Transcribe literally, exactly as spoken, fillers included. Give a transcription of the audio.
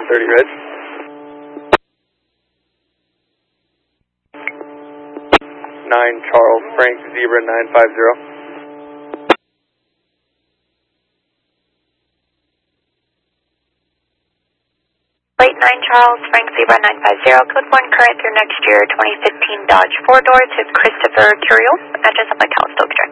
thirty red. nine Charles Frank Zebra nine five zero. Late nine Charles Frank Zebra nine five zero, code one current through next year, twenty fifteen Dodge four door to Christopher Curiel, address of my Calistoke Drive.